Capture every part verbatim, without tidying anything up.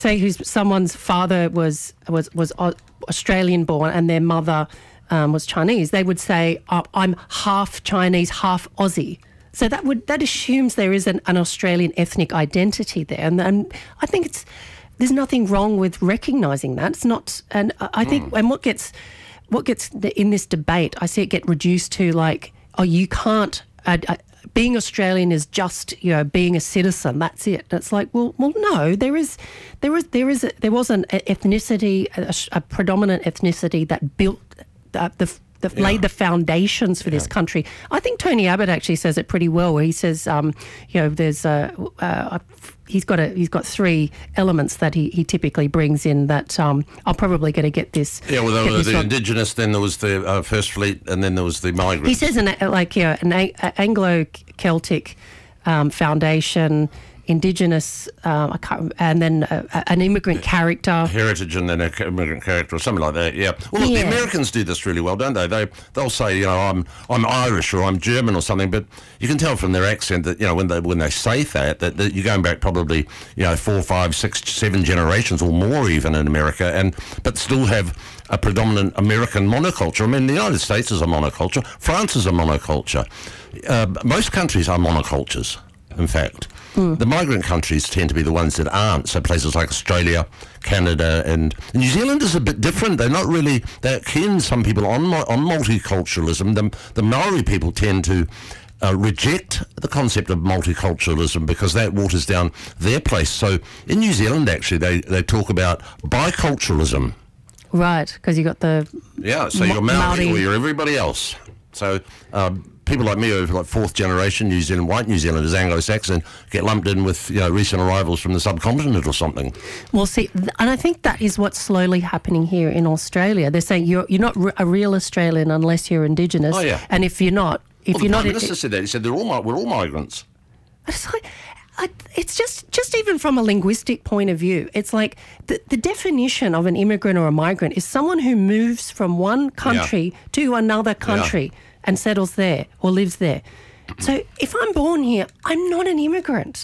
say who's someone's father was was was Australian born and their mother um, was Chinese, they would say, oh, I'm half Chinese, half Aussie. So that would that assumes there is an, an Australian ethnic identity there, and, and I think it's there's nothing wrong with recognising that. It's not, and I think, mm. and what gets what gets in this debate, I see it get reduced to like, oh, you can't. Uh, uh, being Australian is just, you know, being a citizen. That's it. And it's like, well, well, no. There is, there is, there is, a, there was an ethnicity, a, a predominant ethnicity that built uh, the, the yeah. laid the foundations for yeah. this country. I think Tony Abbott actually says it pretty well. Where he says, um, you know, there's a, uh, he's got a, he's got three elements that he, he typically brings in. That um, I'm probably going to get this. Yeah, well, there was the wrong. Indigenous, then there was the uh, First Fleet, and then there was the migrants. He says, an, like, yeah, an a- Anglo-Celtic um, foundation. Indigenous, uh, I can't, and then uh, an immigrant character, heritage, and then an immigrant character, or something like that. Yeah. Well, look, yeah. the Americans do this really well, don't they? They they'll say, you know, I'm I'm Irish or I'm German or something, but you can tell from their accent that, you know, when they when they say that that, that you're going back probably, you know, four, five, six, seven generations or more even in America, and but still have a predominant American monoculture. I mean, the United States is a monoculture. France is a monoculture. Uh, most countries are monocultures, in fact. Mm. The migrant countries tend to be the ones that aren't. So places like Australia, Canada, and New Zealand is a bit different. They're not really, they're keen, some people, on on multiculturalism. The, the Maori people tend to uh, reject the concept of multiculturalism because that waters down their place. So in New Zealand, actually, they, they talk about biculturalism. Right, because you got the... Yeah, so you're Maori, Maori or you're everybody else. So... Um, people like me who are like fourth generation New Zealand, white New Zealanders, Anglo-Saxon, get lumped in with, you know, recent arrivals from the subcontinent or something. Well, see, and I think that is what's slowly happening here in Australia. They're saying you're you're not a real Australian unless you're Indigenous. Oh, yeah. And if you're not... if well, you're the not, Prime Minister said that. He said they're all we're all migrants. It's like... I, it's just, just even from a linguistic point of view, it's like the, the definition of an immigrant or a migrant is someone who moves from one country yeah. to another country yeah. and settles there or lives there. So if I'm born here, I'm not an immigrant.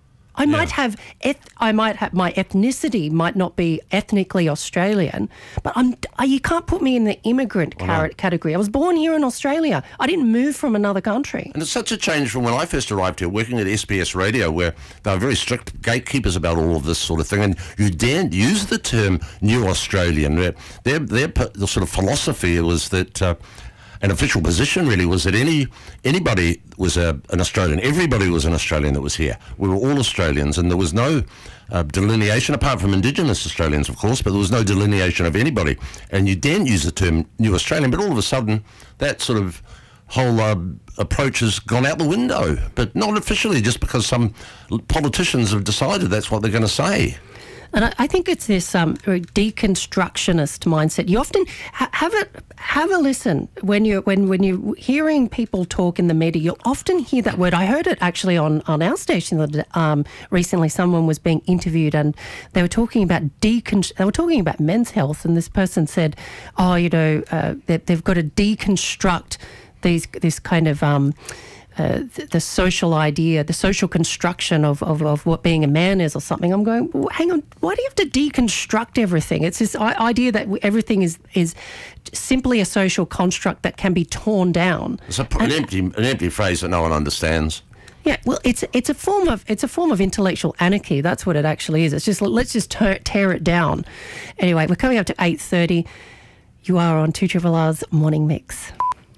I yeah. might have, eth- I might have, my ethnicity might not be ethnically Australian, but I'm, I, you can't put me in the immigrant well, car- no. category. I was born here in Australia. I didn't move from another country. And it's such a change from when I first arrived here, working at S B S Radio, where they were very strict gatekeepers about all of this sort of thing, and you daren't use the term New Australian. Their, their, their the sort of philosophy was that... Uh, An official position really was that any anybody was a, an Australian. Everybody was an Australian that was here. We were all Australians, and there was no uh, delineation, apart from Indigenous Australians, of course, but there was no delineation of anybody. And you didn't use the term New Australian, but all of a sudden that sort of whole uh, approach has gone out the window, but not officially, just because some politicians have decided that's what they're going to say. And I, I think it's this um, deconstructionist mindset. You often ha- have a have a listen when you're when when you're hearing people talk in the media. You'll often hear that word. I heard it actually on, on our station um, recently. Someone was being interviewed and they were talking about decon. They were talking about men's health, and this person said, "Oh, you know, uh, they, they've got to deconstruct these this kind of." Um, Uh, the, the social idea, the social construction of, of, of what being a man is or something. I'm going, well, hang on, why do you have to deconstruct everything? It's this I- idea that everything is is simply a social construct that can be torn down. It's a, an, empty, an empty phrase that no one understands. Yeah, well, it's it's a form of it's a form of intellectual anarchy. That's what it actually is. It's just let's just tear, tear it down. Anyway, we're coming up to eight thirty. You are on two Triple R's Morning Mix.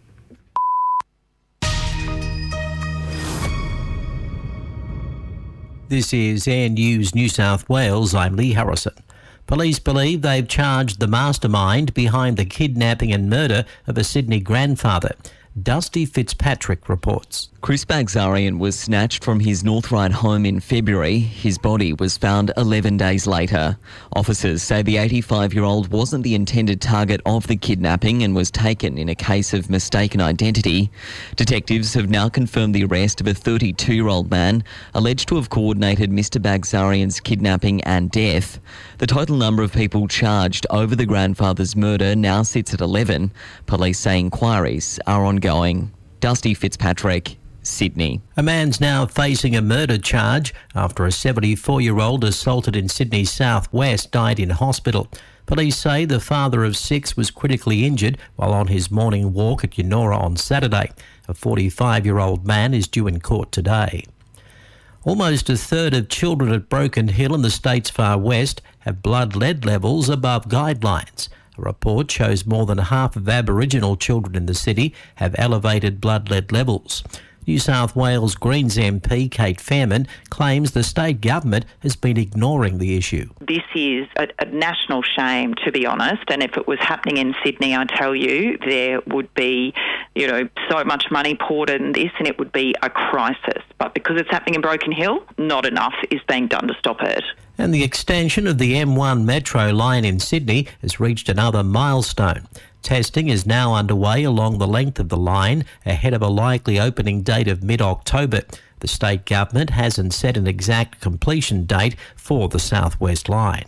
This is Air News New South Wales. I'm Lee Harrison. Police believe they've charged the mastermind behind the kidnapping and murder of a Sydney grandfather. Dusty Fitzpatrick reports. Chris Bagzarian was snatched from his North Ryde home in February. His body was found eleven days later. Officers say the eighty-five-year-old wasn't the intended target of the kidnapping and was taken in a case of mistaken identity. Detectives have now confirmed the arrest of a thirty-two-year-old man alleged to have coordinated Mister Bagzarian's kidnapping and death. The total number of people charged over the grandfather's murder now sits at eleven. Police say inquiries are ongoing. Dusty Fitzpatrick, Sydney. A man's now facing a murder charge after a seventy-four-year-old assaulted in Sydney's southwest died in hospital. Police say the father of six was critically injured while on his morning walk at Yennora on Saturday. A forty-five-year-old man is due in court today. Almost a third of children at Broken Hill in the state's far west have blood lead levels above guidelines. A report shows more than half of Aboriginal children in the city have elevated blood lead levels. New South Wales Greens M P Kate Fairman claims the state government has been ignoring the issue. This is a, a national shame, to be honest, and if it was happening in Sydney, I tell you, there would be, you know, so much money poured in this and it would be a crisis. But because it's happening in Broken Hill, not enough is being done to stop it. And the extension of the M one metro line in Sydney has reached another milestone. Testing is now underway along the length of the line ahead of a likely opening date of mid-October. The state government hasn't set an exact completion date for the South West line.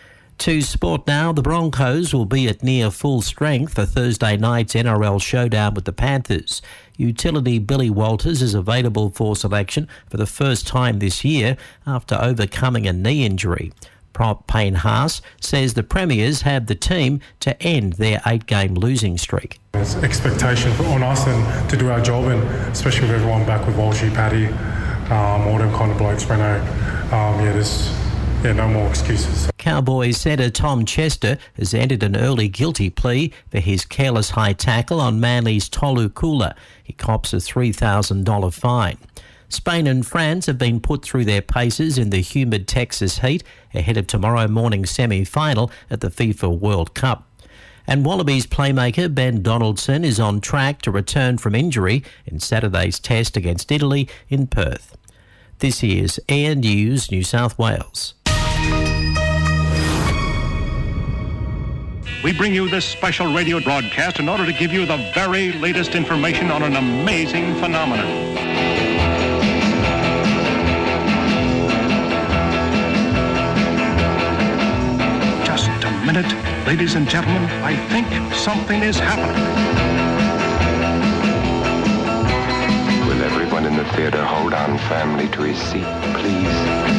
To sport now, the Broncos will be at near full strength for Thursday night's N R L showdown with the Panthers. Utility Billy Walters is available for selection for the first time this year after overcoming a knee injury. Prop Payne Haas says the Premiers have the team to end their eight-game losing streak. There's expectation on us and to do our job, and especially with everyone back with Walshy, Paddy, um, all them kind of blokes, Breno. Um, yeah, there's yeah, no more excuses. Cowboys centre Tom Chester has entered an early guilty plea for his careless high tackle on Manly's Tolu Kula. He cops a three thousand dollars fine. Spain and France have been put through their paces in the humid Texas heat ahead of tomorrow morning's semi-final at the FIFA World Cup. And Wallabies playmaker Ben Donaldson is on track to return from injury in Saturday's test against Italy in Perth. This is Air News New South Wales. We bring you this special radio broadcast in order to give you the very latest information on an amazing phenomenon. Minute, ladies and gentlemen, I think something is happening. Will everyone in the theater hold on firmly to his seat, please?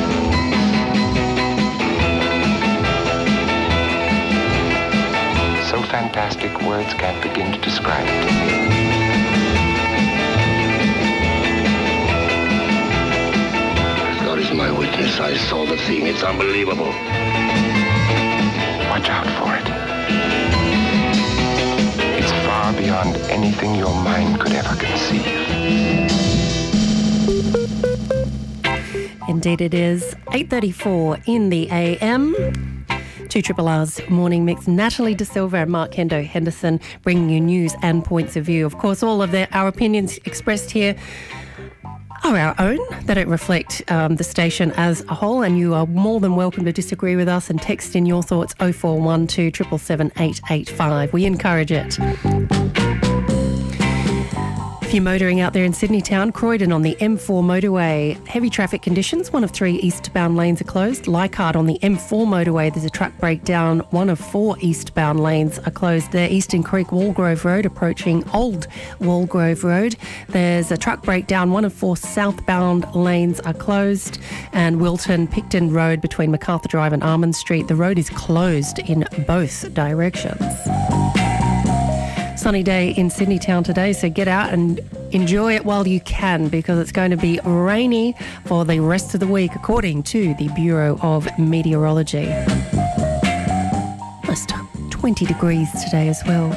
So fantastic words can't begin to describe it. As God is my witness, I saw the thing. It's unbelievable. Watch out for it. It's far beyond anything your mind could ever conceive. Indeed it is. eight thirty-four in the A M. Two Triple R's Morning Mix. Natalie De Silva and Mark Hendo Henderson bringing you news and points of view. Of course, all of their, our opinions expressed here are our own. They don't reflect um, the station as a whole, and you are more than welcome to disagree with us and text in your thoughts oh four one two, seven seven seven, eight eight five. We encourage it. If you're motoring out there in Sydney town, Croydon on the M four motorway, heavy traffic conditions. One of three eastbound lanes are closed. Leichhardt on the M four motorway, there's a truck breakdown. One of four eastbound lanes are closed there. Eastern Creek, Walgrove Road, approaching Old Walgrove Road. There's a truck breakdown. One of four southbound lanes are closed. And Wilton, Picton Road between MacArthur Drive and Armand Street, the road is closed in both directions. Sunny day in Sydney town today, so get out and enjoy it while you can, because it's going to be rainy for the rest of the week, according to the Bureau of Meteorology. Almost twenty degrees today as well.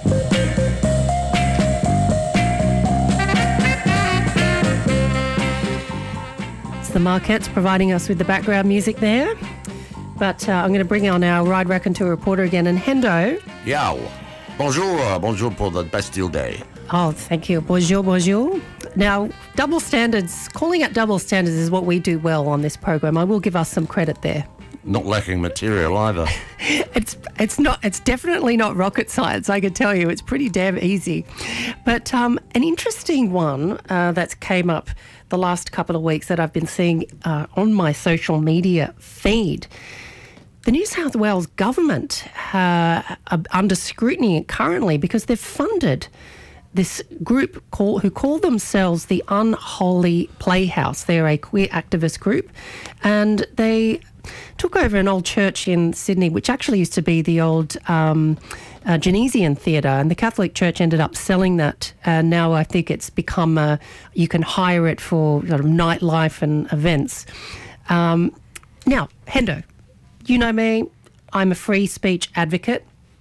It's the Marquettes providing us with the background music there. But uh, I'm going to bring on our Ride Raconteur reporter again, and Hendo. Yow. Bonjour, bonjour pour the Bastille Day. Oh, thank you. Bonjour, bonjour. Now, double standards, calling out double standards is what we do well on this program. I will give us some credit there. Not lacking material either. It's it's not. It's definitely not rocket science, I can tell you. It's pretty damn easy. But um, an interesting one uh, that's came up the last couple of weeks that I've been seeing uh, on my social media feed. The New South Wales government uh, are under scrutiny currently because they've funded this group call, who call themselves the Unholy Playhouse. They're a queer activist group, and they took over an old church in Sydney, which actually used to be the old um, uh, Genesian Theatre, and the Catholic Church ended up selling that. And now I think it's become a, you can hire it for sort of nightlife and events. Um, now, Hendo, you know me, I'm a free speech advocate.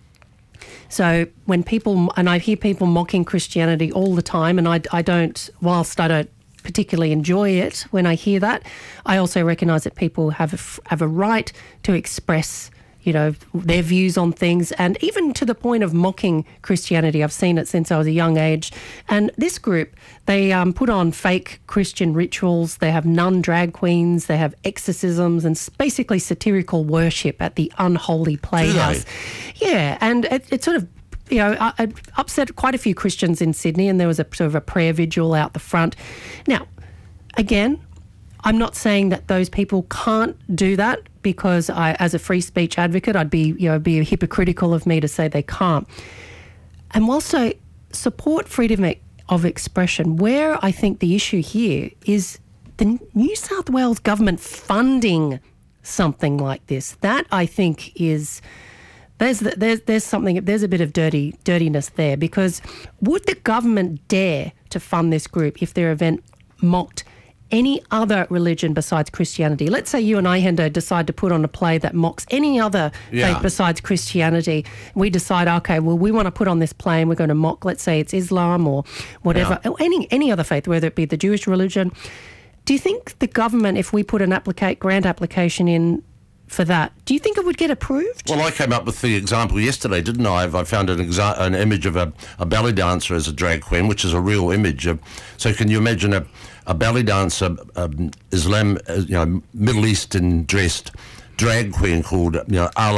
So when people, and I hear people mocking Christianity all the time, and I, I don't, whilst I don't particularly enjoy it when I hear that, I also recognise that people have a, have a right to express, you know, their views on things, and even to the point of mocking Christianity. I've seen it since I was a young age. And this group, they um, put on fake Christian rituals. They have nun drag queens. They have exorcisms and basically satirical worship at the Unholy Playhouse. Yeah, and it, it sort of, you know, it upset quite a few Christians in Sydney, and there was a sort of a prayer vigil out the front. Now, again, I'm not saying that those people can't do that, because I, as a free speech advocate, I'd be, you know, be hypocritical of me to say they can't. And whilst I support freedom of expression, where I think the issue here is the New South Wales government funding something like this. That, I think, is there's there's there's something there's a bit of dirty dirtiness there, because would the government dare to fund this group if their event mocked any other religion besides Christianity? Let's say you and I, Hendo, decide to put on a play that mocks any other Yeah. faith besides Christianity. We decide, okay, well, we want to put on this play and we're going to mock, let's say it's Islam or whatever, Yeah. or any any other faith, whether it be the Jewish religion. Do you think the government, if we put an applicate grant application in for that, do you think it would get approved? Well, I came up with the example yesterday, didn't I? I found an, exa- an image of a, a ballet dancer as a drag queen, which is a real image. Of, so can you imagine a, a ballet dancer, um, Islam, uh, you know, Middle Eastern dressed drag queen called, you know, Ala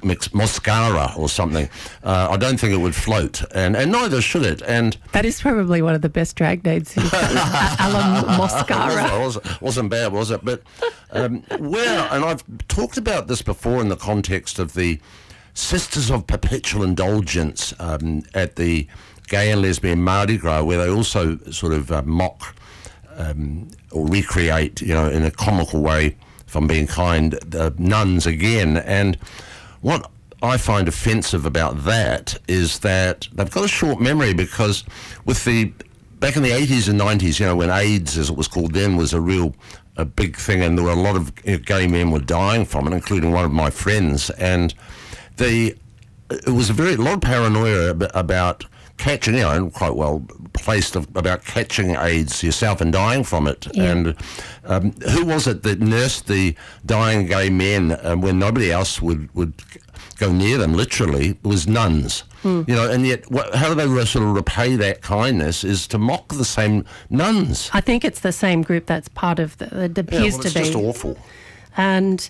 Mascara or something? Uh, I don't think it would float, and, and neither should it. And That is probably one of the best drag names. Alan Mascara. It wasn't, wasn't bad, was it? But um, where, and I've talked about this before in the context of the Sisters of Perpetual Indulgence um, at the Gay and Lesbian Mardi Gras, where they also sort of uh, mock um, or recreate, you know, in a comical way, if I'm being kind, the nuns again. And what I find offensive about that is that they've got a short memory, because with the back in the eighties and nineties, you know, when AIDS, as it was called then, was a real a big thing, and there were a lot of, you know, gay men were dying from it, including one of my friends, and the it was a very a lot of paranoia ab- about catching, you know, and quite well placed of, about catching AIDS yourself and dying from it. Yeah. And um, who was it that nursed the dying gay men um, when nobody else would, would go near them, literally? It was nuns. Mm. You know, and yet what, how do they re- sort of repay that kindness is to mock the same nuns. I think it's the same group that's part of the, it appears Yeah, well, to it's be. just awful. And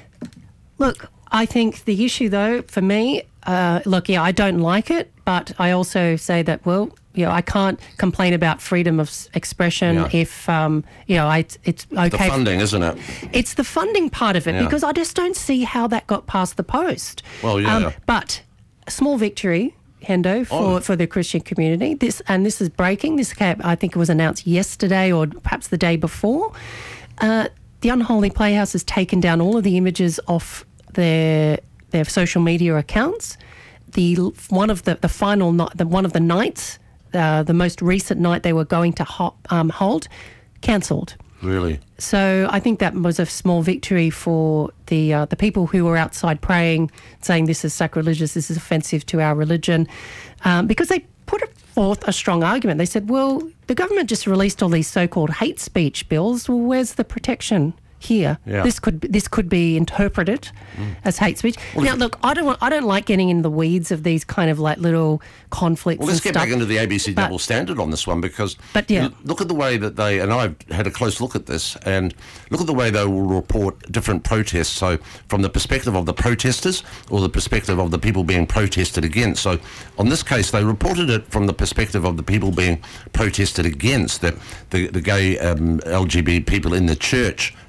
look, I think the issue, though, for me, uh, look, yeah, I don't like it, but I also say that, well, you know, I can't complain about freedom of s- expression Yeah. if, um, you know, I, it's okay. The funding, isn't it? It's the funding part of it, Yeah. because I just don't see how that got past the post. Well, yeah. but a small victory, Hendo, for, Oh. for the Christian community. This and this is breaking. This came, I think it was announced yesterday or perhaps the day before. Uh, the Unholy Playhouse has taken down all of the images off their their social media accounts. The one of the the final night, the one of the nights, uh, the most recent night they were going to ho- um, hold, cancelled. Really? So I think that was a small victory for the uh, the people who were outside praying, saying this is sacrilegious, this is offensive to our religion, um, because they put forth a strong argument. They said, well, the government just released all these so-called hate speech bills. Well, where's the protection here? Yeah. This could this could be interpreted mm. as hate speech. Well, now, look, I don't want, I don't like getting in the weeds of these kind of like little conflicts. Well, let's and get stuff, back into the A B C but- double standard on this one, because But, yeah. l- look at the way that they, and I've had a close look at this, and look at the way they will report different protests. So from the perspective of the protesters or the perspective of the people being protested against. So on this case, they reported it from the perspective of the people being protested against, the, the, the gay um, L G B T people in the church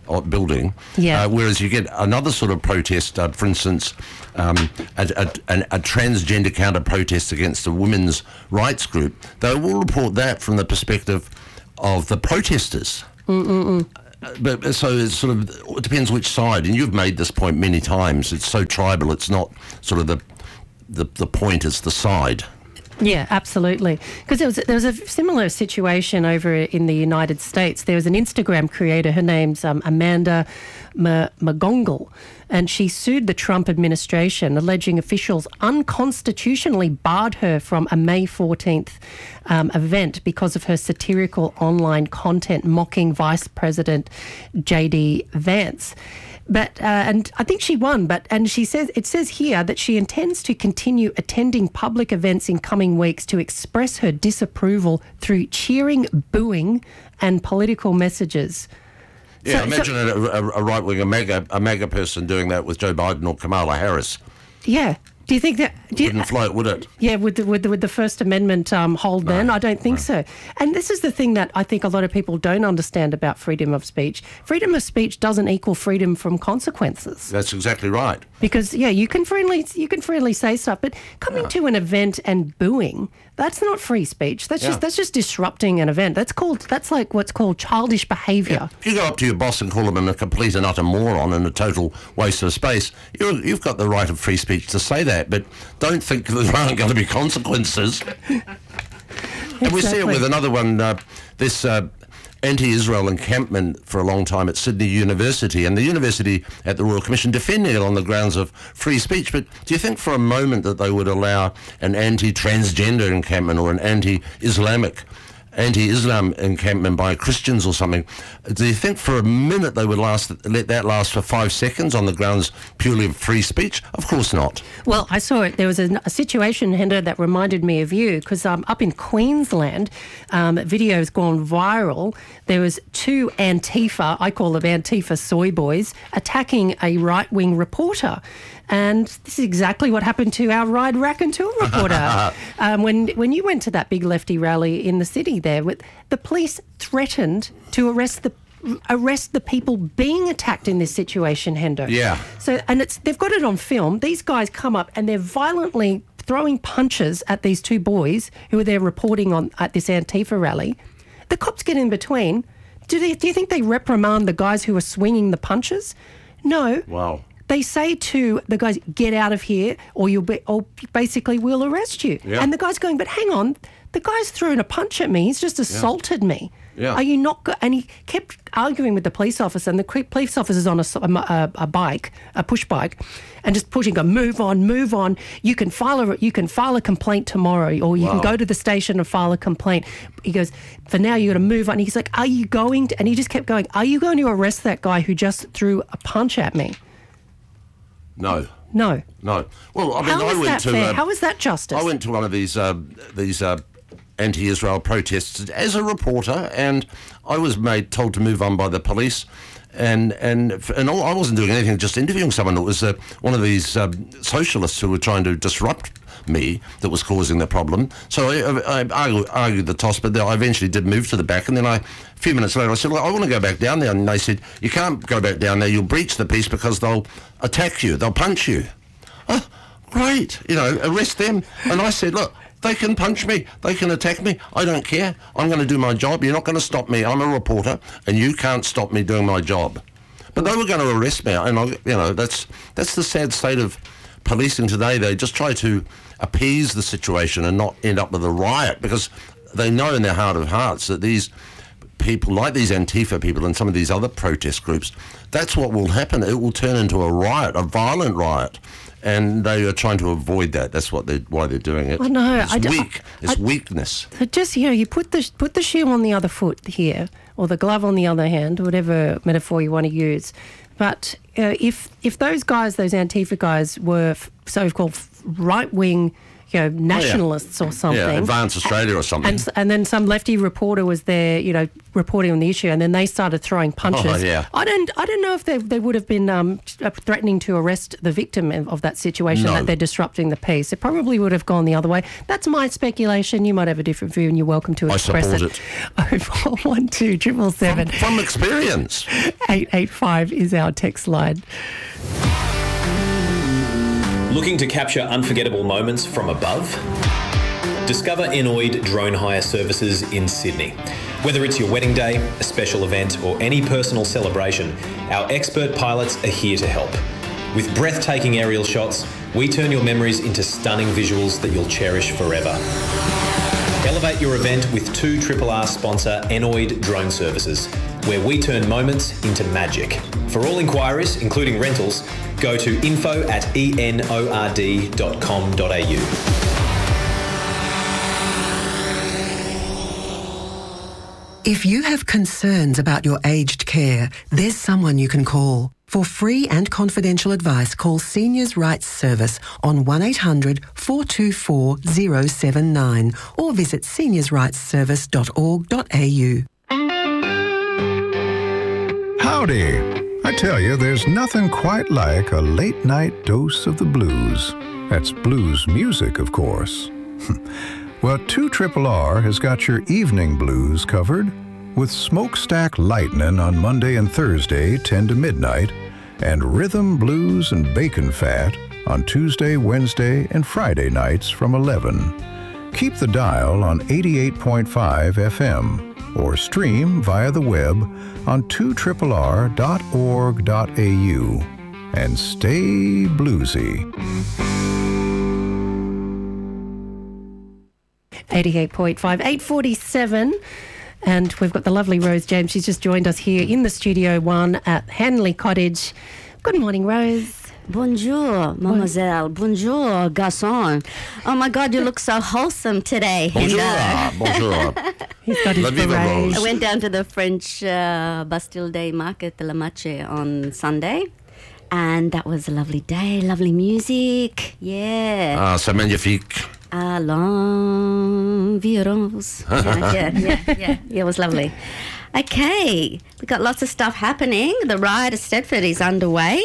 uh, building. Yeah. Uh, whereas you get another sort of protest, uh, for instance, um, a, a, a, a transgender counter protest against a women's rights group. They will report that from the perspective of the protesters. Mm-mm-mm. But so it's sort of, it depends which side, and you've made this point many times. It's so tribal. It's not sort of the the, the point. It's the side. Yeah, absolutely. Because there was there was a similar situation over in the United States. There was an Instagram creator. Her name's um, Amanda M- McGongle, and she sued the Trump administration, alleging officials unconstitutionally barred her from a May fourteenth um, event because of her satirical online content mocking Vice President J D Vance. But uh, and I think she won. But and she says it says here that she intends to continue attending public events in coming weeks to express her disapproval through cheering, booing, and political messages. Yeah, So- imagine so- a, a, a right wing, a MAGA, a MAGA person doing that with Joe Biden or Kamala Harris. Yeah. Do you think that? Do you, Wouldn't float, would it? Yeah, with the, with the, with the First Amendment um, hold then? I don't think so. And this is the thing that I think a lot of people don't understand about freedom of speech. Freedom of speech doesn't equal freedom from consequences. That's exactly right. Because, yeah, you can freely you can freely say stuff, but coming Yeah. to an event and booing, that's not free speech. That's Yeah. just that's just disrupting an event. That's called that's like what's called childish behaviour. If you go up to your boss and call him a complete and utter moron and a total waste of space, you're, you've got the right of free speech to say that, but don't think that there aren't going to be consequences. And we see it Exactly. with another one, uh, this uh, anti-Israel encampment for a long time at Sydney University, and the university at the Royal Commission defending it on the grounds of free speech. But do you think for a moment that they would allow an anti-transgender encampment or an anti-Islamic anti-Islam encampment by Christians or something? Do you think for a minute they would last let that last for five seconds on the grounds purely of free speech? Of course not. Well, I saw it. There was a, a situation, Hendo, that reminded me of you because um, up in Queensland, um, videos gone viral. There was two Antifa, I call them Antifa soy boys, attacking a right-wing reporter. And this is exactly what happened to our Ride Raconteur reporter. um, when when you went to that big lefty rally in the city there, with, the police threatened to arrest the arrest the people being attacked in this situation, Hendo. Yeah. So, and it's they've got it on film. These guys come up and they're violently throwing punches at these two boys who are there reporting on at this Antifa rally. The cops get in between. Do they? Do you think they reprimand the guys who are swinging the punches? No. Wow. They say to the guys, get out of here or you'll be, or basically we'll arrest you. Yeah. And the guy's going, but hang on, the guy's thrown a punch at me. He's just assaulted me. Yeah. Are you not go-? And he kept arguing with the police officer, and the cre- police officer's on a, s- a m- a- a bike, a push bike, and just pushing, go, move on, move on. You can file a, you can file a complaint tomorrow, or you Wow. can go to the station and file a complaint. He goes, for now you got to move on. And he's like, are you going to, and he just kept going, are you going to arrest that guy who just threw a punch at me? No. No. No. Well, I mean, How I is went that to. fair? uh, How is that justice? I went to one of these uh, these uh, anti-Israel protests as a reporter, and I was made told to move on by the police, and and and all, I wasn't doing anything, just interviewing someone. It was uh, one of these uh, socialists who were trying to disrupt me that was causing the problem. So I, I, I argued, argued the toss, but then I eventually did move to the back, and then I, a few minutes later, I said, "Look, I want to go back down there," and they said, "You can't go back down there. You'll breach the peace because they'll attack you. They'll punch you." Oh, great, you know, arrest them. And I said, look, they can punch me, they can attack me, I don't care. I'm going to do my job. You're not going to stop me. I'm a reporter, and you can't stop me doing my job. But they were going to arrest me, and I, you know, that's that's the sad state of policing today. They just try to appease the situation and not end up with a riot, because they know in their heart of hearts that these people, like these Antifa people and some of these other protest groups, that's what will happen. It will turn into a riot, a violent riot. And they are trying to avoid that. That's what they why they're doing it. I know. It's I d- weak. It's I- weakness. So just, you know, you put the put the shoe on the other foot here, or the glove on the other hand, whatever metaphor you want to use. But uh, if if those guys, those Antifa guys, were f- so-called f- right-wing you know, nationalists or something. Yeah, Advance Australia or something. And, and then some lefty reporter was there, you know, reporting on the issue, and then they started throwing punches. Oh, yeah. I don't, I don't know if they, they would have been um, threatening to arrest the victim of, of that situation, No. that they're disrupting the peace. It probably would have gone the other way. That's my speculation. You might have a different view, and you're welcome to I express support it. it. oh four one two, seven seven seven, From experience. eight eight five is our text line. Looking to capture unforgettable moments from above? Discover Enoid Drone Hire Services in Sydney. Whether it's your wedding day, a special event, or any personal celebration, our expert pilots are here to help. With breathtaking aerial shots, we turn your memories into stunning visuals that you'll cherish forever. Elevate your event with two R R R sponsor Enoid Drone Services, where we turn moments into magic. For all inquiries, including rentals, go to info at enord dot com dot a u. If you have concerns about your aged care, there's someone you can call. For free and confidential advice, call Seniors Rights Service on one eight hundred, four two four, zero seven nine or visit seniors rights service dot org dot a u. Howdy! I tell you, there's nothing quite like a late-night dose of the blues. That's blues music, of course. Well, two R R R has got your evening blues covered with Smokestack Lightnin' on Monday and Thursday, ten to midnight, and Rhythm, Blues, and Bacon Fat on Tuesday, Wednesday, and Friday nights from eleven. Keep the dial on eighty-eight point five F M or stream via the web on two R R R dot org dot a u. And stay bluesy. eighty-eight point five, eight forty-seven. And we've got the lovely Rose James. She's just joined us here in the Studio One at Hanley Cottage. Good morning, Rose. Bonjour, mademoiselle. Bonjour, garçon. Oh, my God, you look so wholesome today. Bonjour. And, uh, Bonjour. He's got his La viva beret. Rose. I went down to the French uh, Bastille Day Market de la Mache on Sunday. And that was a lovely day, lovely music. Yeah. Ah, c'est magnifique. Alain Virons. Yeah, yeah, yeah, yeah, yeah, it was lovely. Okay, we got lots of stuff happening. The Ride of Stedford is underway,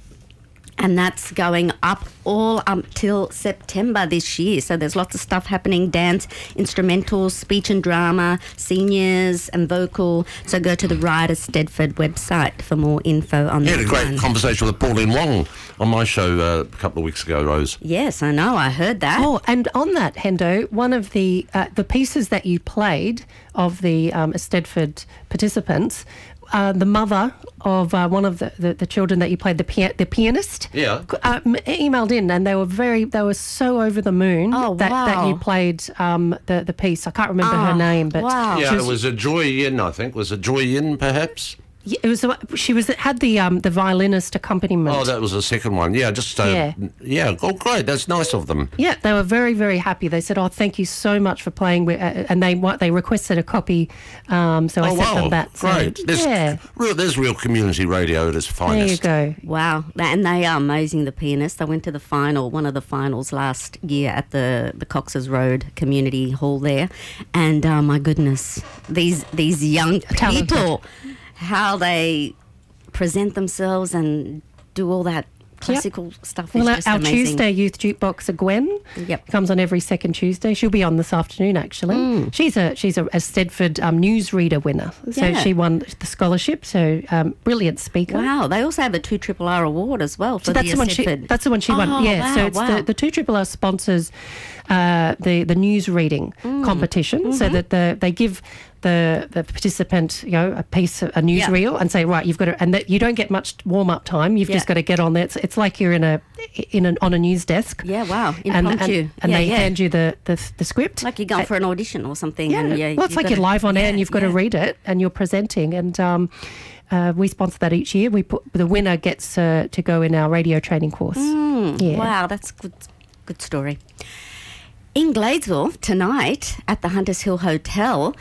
and that's going up all up till September this year. So there's lots of stuff happening, dance, instrumentals, speech and drama, seniors and vocal. So go to the Ride of Stedford website for more info on You that had a great one. conversation with Pauline Wong on my show uh, a couple of weeks ago, Rose. Yes, I know, I heard that. Oh, and on that, Hendo, one of the uh, the pieces that you played of the um, Stedford participants, uh, the mother of uh, one of the, the, the children that you played, the pia- the pianist, Yeah. uh, m- emailed in, and they were very, they were so over the moon Oh, that, that wow. you played um, the the piece. I can't remember Oh, her name, but wow. she Yeah, it was a Joy Yin, I think. Was it Joy Yin, perhaps? yeah, it was. She was had the um, the violinist accompaniment. Oh, that was the second one. Yeah, just... Uh, Yeah. yeah. Oh, great. That's nice of them. Yeah, they were very, very happy. They said, "Oh, thank you so much for playing," with, uh, and they what they requested a copy, um, so I oh, sent wow. them that. So, Great. There's, yeah, real, there's real community radio at its there you finest. go. Wow, and they are amazing, the pianists. I went to the final, one of the finals last year at the, the Cox's Road Community Hall there, and oh my goodness, these these young Talented. people, how they present themselves and do all that classical stuff Well, is our, just our amazing. Tuesday youth jukeboxer Gwen Yep. comes on every second Tuesday. She'll be on this afternoon, actually. Mm. She's a she's a, a Stedford um, newsreader winner, so Yeah. she won the scholarship. So um, brilliant speaker. Wow, they also have the two R R R award as well for So that's the, the one she. Stedford. That's the one she won. Oh, Yeah. wow, so it's wow. the the two triple R sponsors uh, the the news reading Mm. competition, Mm-hmm. so that the they give the the participant, you know, a piece of a Yeah. newsreel and say, right, you've got to, and that you don't get much warm up time. You've Yeah. just got to get on there. It's, it's like you're in a in an on a news desk. Yeah, wow, And, impromptu. and, and yeah, they yeah. hand you the, the the script. Like you're going for an audition or something. Yeah, and yeah well, it's you've like got you're to- live on air yeah, and you've got to yeah. read it and you're presenting. And um, uh, we sponsor that each year. We put the winner gets uh, to go in our radio training course. Mm, Yeah. Wow, that's good. Good story. In Gladesville tonight at the Hunters Hill Hotel,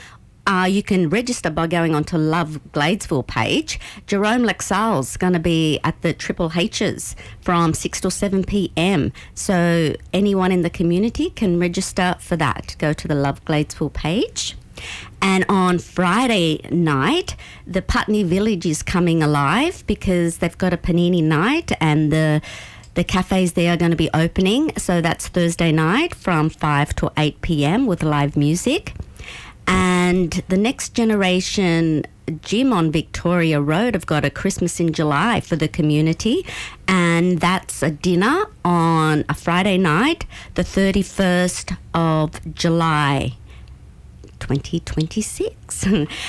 uh, you can register by going onto Love Gladesville page. Jerome Laxal's going to be at the Triple H's from six to seven p.m. So anyone in the community can register for that. Go to the Love Gladesville page. And on Friday night, the Putney Village is coming alive because they've got a panini night and the the cafes there are going to be opening. So that's Thursday night from five to eight p.m. with live music. And the Next Generation Gym on Victoria Road have got a Christmas in July for the community, and that's a dinner on a Friday night, the thirty-first of July. twenty twenty-six.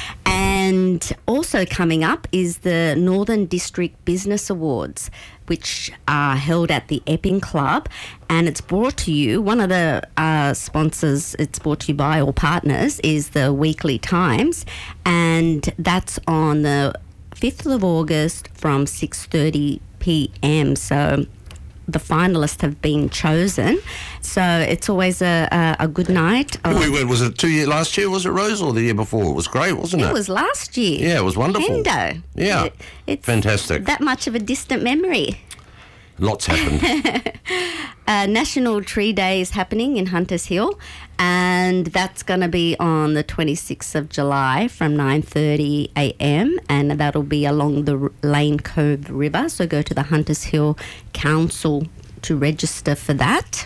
And also coming up is the Northern District Business Awards, which are held at the Epping Club, and it's brought to you, one of the uh, sponsors it's brought to you by, or partners, is the Weekly Times, and that's on the fifth of August from six thirty p.m. So the finalists have been chosen, so it's always a, a, a good night. We went, was it two years last year? Was it Rose or the year before? It was great, wasn't it? It was last year. Yeah, it was wonderful. Hendo. Yeah, It- it's fantastic. that much of a distant memory. Lots happened. uh, National Tree Day is happening in Hunters Hill, and that's going to be on the twenty-sixth of July from nine thirty a.m. and that'll be along the R- Lane Cove River. So go to the Hunters Hill Council to register for that.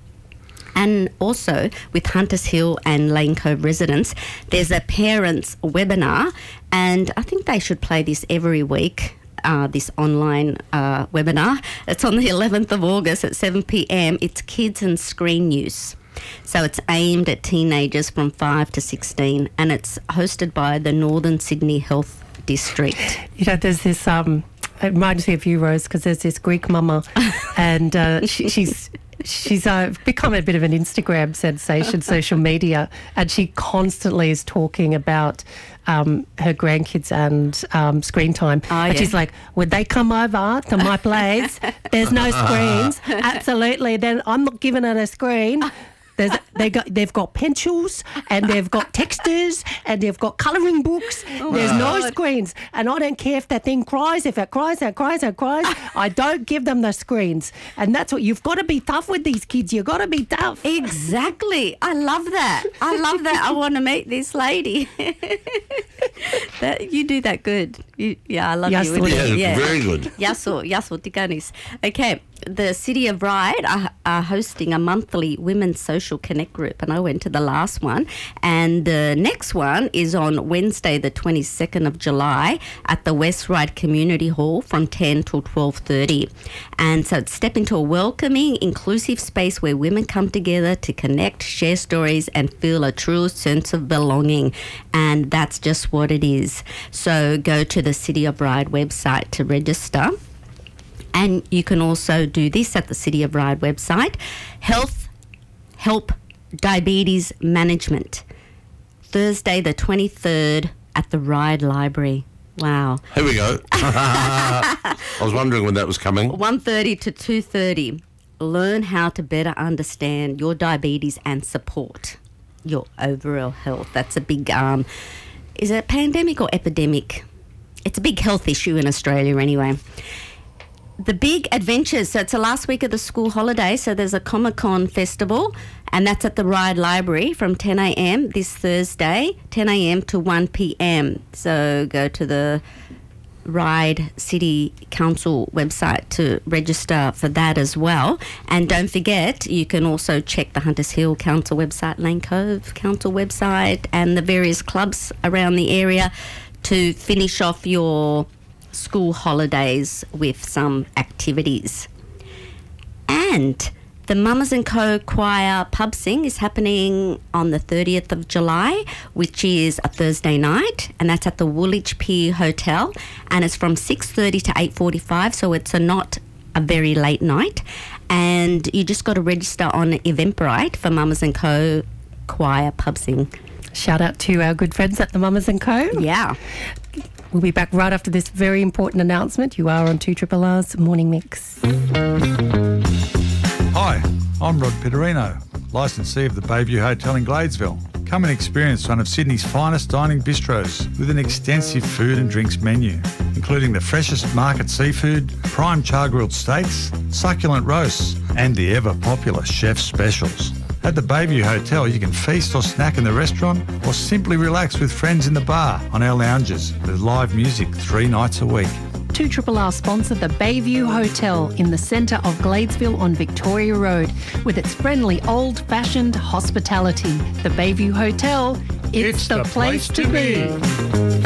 And also with Hunters Hill and Lane Cove residents, there's a parents webinar, and I think they should play this every week. Uh, this online uh, webinar. It's on the eleventh of August at seven p.m. It's kids and screen use. So it's aimed at teenagers from five to sixteen, and it's hosted by the Northern Sydney Health District. You know, there's this, um, it reminds me of you, Rose, because there's this Greek mama, and uh, she, she's she's uh, become a bit of an Instagram sensation, social media, and she constantly is talking about um, her grandkids and um, screen time. Oh, and yeah. she's like, would they come over to my place? There's no screens. Absolutely. Then I'm not giving her a screen. There's, they got, they've got pencils and they've got textures and they've got colouring books. Oh, There's no God. screens. And I don't care if that thing cries. If it cries, it cries, it cries. I don't give them the screens. And that's what, you've got to be tough with these kids. You've got to be tough. Exactly. I love that. I love that. I want to meet this lady. that, you do that good. You, yeah, I love Yasso. you. Yeah, very good. Yasso, Yasso Tikanis. Okay. The City of Ryde are, are hosting a monthly Women's Social Connect group, and I went to the last one. And the next one is on Wednesday, the twenty-second of July, at the West Ryde Community Hall from ten till twelve thirty. And so it's step into a welcoming, inclusive space where women come together to connect, share stories, and feel a true sense of belonging. And that's just what it is. So go to the City of Ryde website to register. And you can also do this at the City of Ryde website. Health Help Diabetes Management. Thursday the twenty-third at the Ryde Library. Wow. Here we go. I was wondering when that was coming. one thirty to two thirty. Learn how to better understand your diabetes and support your overall health. That's a big, um, is it a pandemic or epidemic? It's a big health issue in Australia anyway. The big adventures, so it's the last week of the school holiday, so there's a Comic-Con festival, and that's at the Ryde Library from ten a.m. this Thursday, ten a.m. to one p.m. So go to the Ryde City Council website to register for that as well. And don't forget, you can also check the Hunters Hill Council website, Lane Cove Council website, and the various clubs around the area to finish off your school holidays with some activities. And the Mamas and Co Choir Pub Sing is happening on the thirtieth of July, which is a Thursday night, and that's at the Woolwich Pier Hotel, and it's from six thirty to eight forty-five, so it's a not a very late night. And you just got to register on Eventbrite for Mamas and Co Choir Pub Sing. Shout out to our good friends at the Mamas and Co. Yeah. We'll be back right after this very important announcement. You are on two Triple R's Morning Mix. Hi, I'm Rod Pitterino, licensee of the Bayview Hotel in Gladesville. Come and experience one of Sydney's finest dining bistros with an extensive food and drinks menu, including the freshest market seafood, prime char-grilled steaks, succulent roasts, and the ever-popular chef specials. At the Bayview Hotel, you can feast or snack in the restaurant or simply relax with friends in the bar on our lounges with live music three nights a week. two R R sponsor the Bayview Hotel in the centre of Gladesville on Victoria Road with its friendly old-fashioned hospitality. The Bayview Hotel, it's, it's the, the place, place to be. be.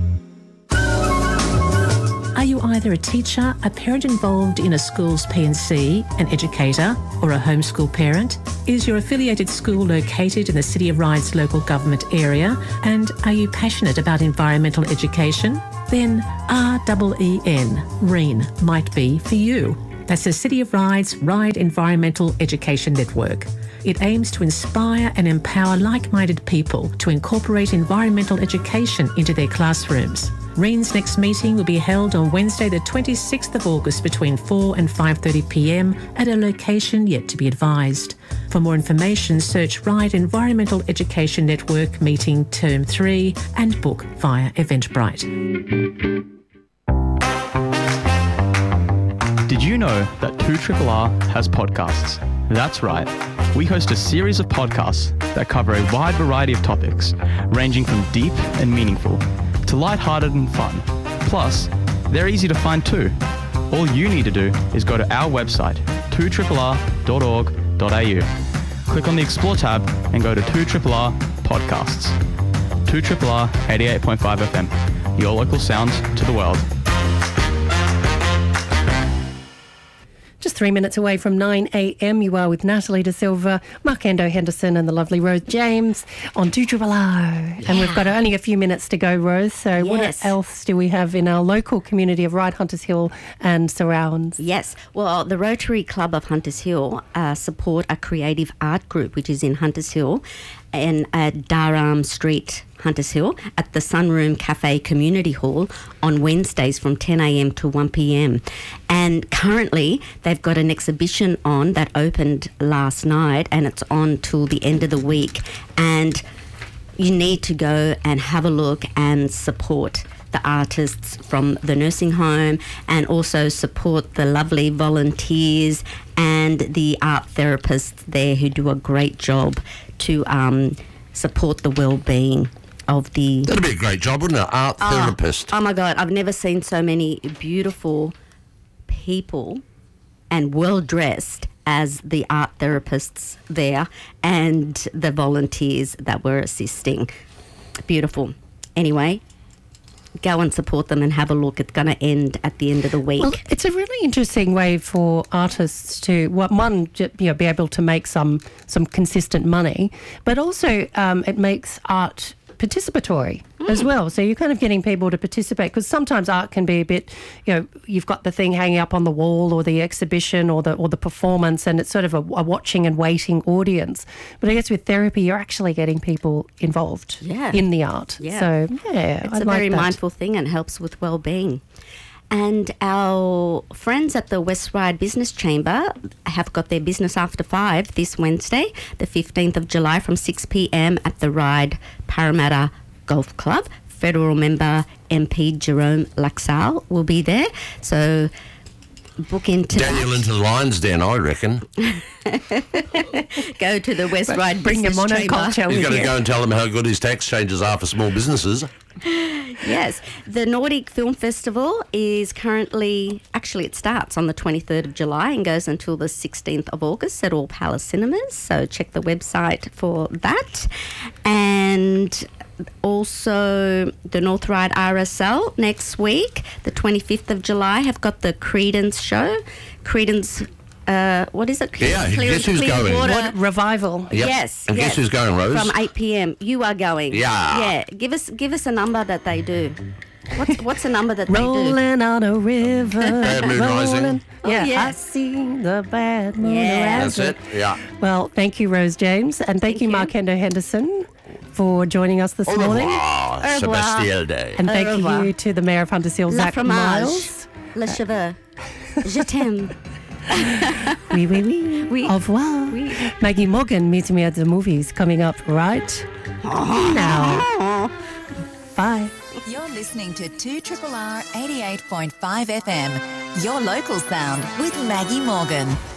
Are you either a teacher, a parent involved in a school's P and C, an educator, or a homeschool parent? Is your affiliated school located in the City of Ryde's local government area? And are you passionate about environmental education? Then R E E N, R E E N, might be for you. That's the City of Ryde's Ryde Environmental Education Network. It aims to inspire and empower like-minded people to incorporate environmental education into their classrooms. R E E N's next meeting will be held on Wednesday the twenty-sixth of August between four and five thirty p m at a location yet to be advised. For more information, search Ryde Environmental Education Network Meeting Term three and book via Eventbrite. Did you know that two R R R has podcasts? That's right. We host a series of podcasts that cover a wide variety of topics, ranging from deep and meaningful to lighthearted and fun. Plus, they're easy to find too. All you need to do is go to our website, two R R R dot org dot a u. Click on the Explore tab and go to two R R R Podcasts. two R R R eighty-eight point five F M, your local sound to the world. Just three minutes away from nine a m, you are with Natalie De Silva, Markendo Henderson and the lovely Rose James on two R R R. Yeah. And we've got only a few minutes to go, Rose. So yes. What else do we have in our local community of Ryde, Hunters Hill and surrounds? Yes. Well, the Rotary Club of Hunters Hill uh, support a creative art group, which is in Hunters Hill and at Durham Street, Hunters Hill, at the Sunroom Cafe Community Hall on Wednesdays from ten a m to one p m. And currently they've got an exhibition on that opened last night and it's on till the end of the week. And you need to go and have a look and support the artists from the nursing home and also support the lovely volunteers and the art therapists there who do a great job to um, support the well-being of the... That'd be a great job, wouldn't it? Art oh, therapist. Oh, my God. I've never seen so many beautiful people and well-dressed as the art therapists there and the volunteers that were assisting. Beautiful. Anyway, go and support them and have a look. It's going to end at the end of the week. Well, it's a really interesting way for artists to, well, one, you know, be able to make some some consistent money, but also um, it makes art participatory mm. as well. So you're kind of getting people to participate because sometimes art can be a bit, you know, you've got the thing hanging up on the wall or the exhibition or the or the performance and it's sort of a, a watching and waiting audience. But I guess with therapy, you're actually getting people involved yeah. in the art. Yeah. So, yeah, It's I a like very that. mindful thing and helps with well-being. And our friends at the West Ryde Business Chamber have got their business after five this Wednesday, the fifteenth of July from six p m at the Ryde Parramatta Golf Club. Federal member M P Jerome Laxale will be there. So book into Daniel that. into the lion's den, I reckon. Go to the West Ryde Bring Business your monoculture Chamber. He's with got to you. go and tell them how good his tax changes are for small businesses. Yes, the Nordic Film Festival is currently, actually it starts on the twenty-third of July and goes until the sixteenth of August at All Palace Cinemas, so check the website for that. And also the North Ryde R S L next week, the twenty-fifth of July, have got the Creedence show. Creedence, uh, what is it? Yeah, guess who's going? What revival? Yep. Yes. And yes. guess who's going, Rose? From eight p m. You are going. Yeah. Yeah. Give us give us a number that they do. What's what's a number that they do? Rolling on a river. Bad Moon Rising. Rolling- Yeah, Oh, yes. I see the bad moon Yeah. That's it, yeah. Well, thank you, Rose James, and thank, Thank you, you. Markendo Henderson, for joining us this Au morning. revoir, Au revoir. Sebastien Day. And Au thank revoir. you to the Mayor of Hunters Hill, La Zach fromage. Miles. Le cheveux. Je t'aime. Oui, oui, oui. Oui. Au revoir. Oui. Maggie Morgan meets me at the movies coming up right now. Bye. You're listening to two R R eighty-eight point five F M, your local sound with Maggie Morgan.